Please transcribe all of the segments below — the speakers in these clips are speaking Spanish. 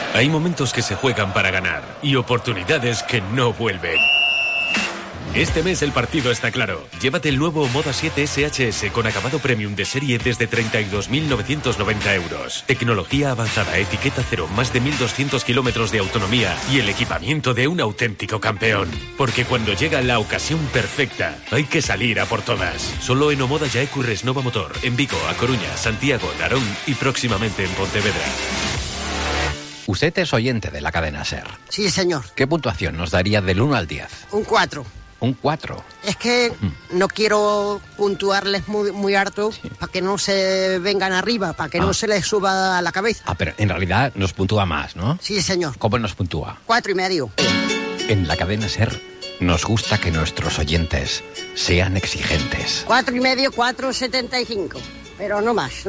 Hay momentos que se juegan para ganar y oportunidades que no vuelven. Este mes el partido está claro. Llévate el nuevo Moda 7 SHS con acabado premium de serie desde 32.990 euros. Tecnología avanzada, etiqueta cero, más de 1.200 kilómetros de autonomía y el equipamiento de un auténtico campeón. Porque cuando llega la ocasión perfecta, hay que salir a por todas. Solo en Omoda Yaecu Resnova Motor, en Vigo, A Coruña, Santiago, Narón y próximamente en Pontevedra. Usted es oyente de la cadena SER. Sí, señor. ¿Qué puntuación nos daría del 1 al 10? Un 4. Un 4. Es que no quiero puntuarles muy harto para que no se vengan arriba, para que no se les suba a la cabeza. Pero en realidad nos puntúa más, ¿no? Sí, señor. ¿Cómo nos puntúa? 4,5. En la cadena SER nos gusta que nuestros oyentes sean exigentes. 4,5, 4,75. Pero no más.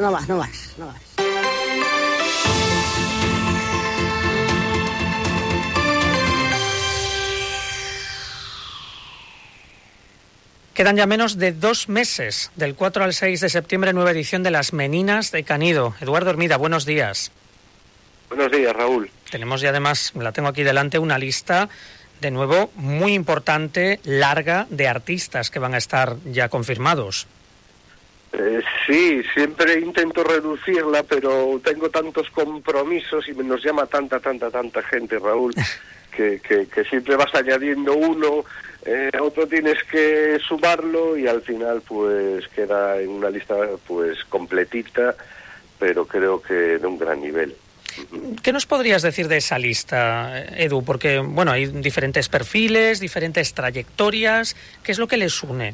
Quedan ya menos de 2 meses, del 4 al 6 de septiembre, nueva edición de las Meninas de Canido. Eduardo Hermida, buenos días. Buenos días, Raúl. Tenemos ya además, la tengo aquí delante, una lista, de nuevo, muy importante, larga, de artistas que van a estar ya confirmados. Sí, siempre intento reducirla, pero tengo tantos compromisos y nos llama tanta gente, Raúl, que siempre vas añadiendo uno, otro tienes que sumarlo y al final pues queda en una lista pues completita, pero creo que de un gran nivel. ¿Qué nos podrías decir de esa lista, Edu? Porque, bueno, hay diferentes perfiles, diferentes trayectorias. ¿Qué es lo que les une?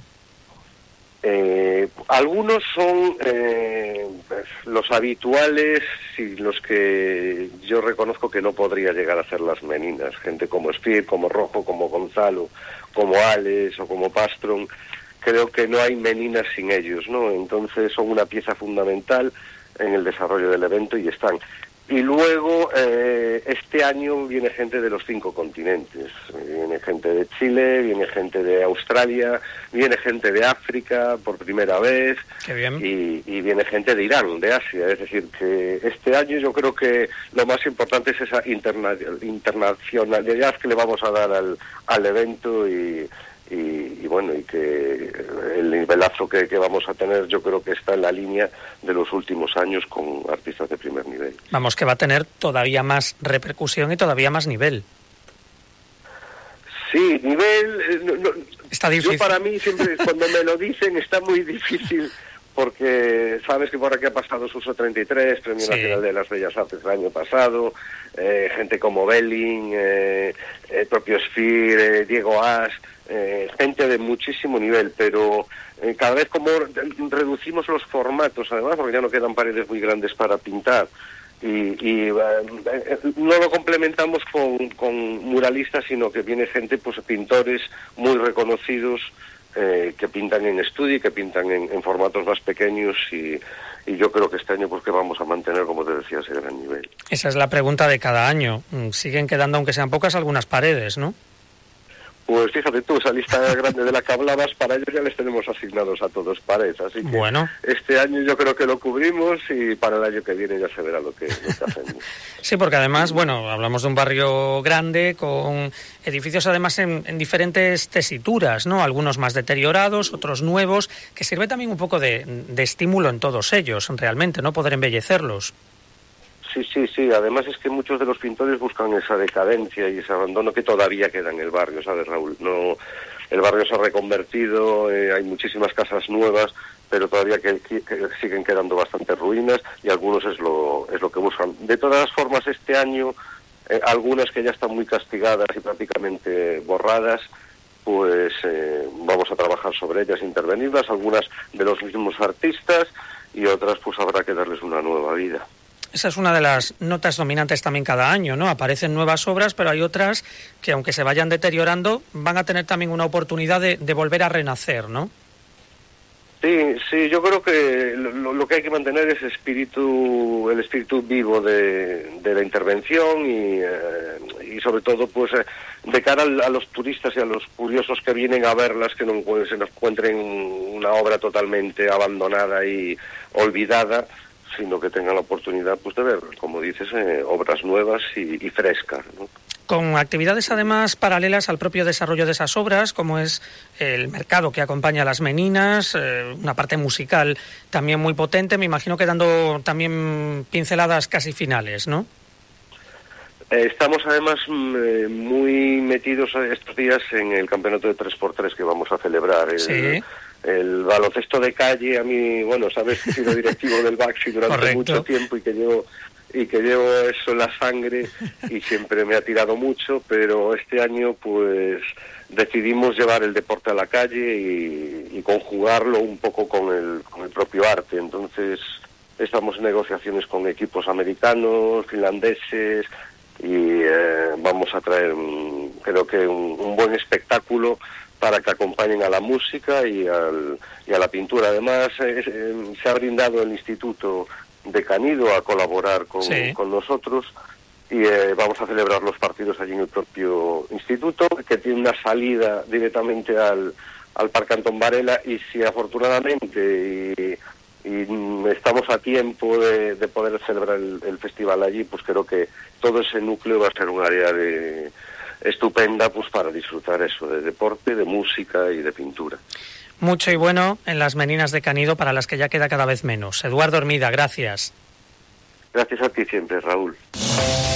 Algunos son los habituales y los que yo reconozco que no podría llegar a hacer las Meninas. Gente como Spir, como Rojo, como Gonzalo, como Alex o como Pastron. Creo que no hay Meninas sin ellos, ¿no? Entonces son una pieza fundamental en el desarrollo del evento y están. Y luego, este año viene gente de los 5 continentes. Viene gente de Chile, viene gente de Australia, viene gente de África por primera vez. Qué bien. Y viene gente de Irán, de Asia. Es decir, que este año yo creo que lo más importante es esa internacionalidad que le vamos a dar al evento y bueno, y que el nivelazo que vamos a tener yo creo que está en la línea de los últimos años con artistas de primer nivel. Vamos, que va a tener todavía más repercusión y todavía más nivel. Sí, nivel... Está difícil. Yo para mí siempre, cuando me lo dicen, está muy difícil porque sabes que por aquí ha pasado Suso 33, Premio Nacional de las Bellas Artes el año pasado, gente como Belling, el propio Sphere, Diego As, gente de muchísimo nivel, pero cada vez como reducimos los formatos, además, porque ya no quedan paredes muy grandes para pintar, y no lo complementamos con muralistas, sino que viene gente, pues pintores muy reconocidos, que pintan en estudio y que pintan en formatos más pequeños y yo creo que este año pues que vamos a mantener, como te decía, ese gran nivel. Esa es la pregunta de cada año. Siguen quedando, aunque sean pocas, algunas paredes, ¿no? Pues fíjate tú, esa lista grande de la que hablabas, para ellos ya les tenemos asignados a todos paredes, así que bueno, este año yo creo que lo cubrimos y para el año que viene ya se verá lo que hacemos. Sí, porque además, bueno, hablamos de un barrio grande con edificios además en diferentes tesituras, ¿no? Algunos más deteriorados, otros nuevos, que sirve también un poco de estímulo en todos ellos, realmente, ¿no? Poder embellecerlos. Sí, además es que muchos de los pintores buscan esa decadencia y ese abandono que todavía queda en el barrio, ¿sabes, Raúl? No, el barrio se ha reconvertido, hay muchísimas casas nuevas, pero todavía que siguen quedando bastantes ruinas y algunos es lo que buscan. De todas formas, este año, algunas que ya están muy castigadas y prácticamente borradas, pues vamos a trabajar sobre ellas, intervenirlas, algunas de los mismos artistas y otras pues habrá que darles una nueva vida. Esa es una de las notas dominantes también cada año, ¿no? Aparecen nuevas obras, pero hay otras que, aunque se vayan deteriorando, van a tener también una oportunidad de volver a renacer, ¿no? Sí, yo creo que lo que hay que mantener es el espíritu vivo de la intervención y sobre todo pues de cara a los turistas y a los curiosos que vienen a verlas, que no se nos encuentren una obra totalmente abandonada y olvidada, sino que tengan la oportunidad pues de ver, como dices, obras nuevas y frescas, ¿no? Con actividades además paralelas al propio desarrollo de esas obras, como es el mercado que acompaña a las meninas, una parte musical también muy potente, me imagino que dando también pinceladas casi finales, ¿no? Estamos además muy metidos estos días en el campeonato de 3x3 que vamos a celebrar. El baloncesto de calle, a mí, bueno, sabes que he sido directivo del Baxi durante mucho tiempo y que llevo eso en la sangre y siempre me ha tirado mucho, pero este año pues decidimos llevar el deporte a la calle y conjugarlo un poco con el propio arte. Entonces estamos en negociaciones con equipos americanos, finlandeses, y vamos a traer creo que un buen espectáculo para que acompañen a la música y a la pintura. Además se ha brindado el Instituto de Canido a colaborar con nosotros y vamos a celebrar los partidos allí en el propio instituto, que tiene una salida directamente al Parque Antón Varela, y si afortunadamente y estamos a tiempo de poder celebrar el festival allí, pues creo que todo ese núcleo va a ser un área estupenda pues para disfrutar eso, de deporte, de música y de pintura. Mucho y bueno en las meninas de Canido, para las que ya queda cada vez menos. Eduardo Hermida, gracias. Gracias a ti siempre, Raúl.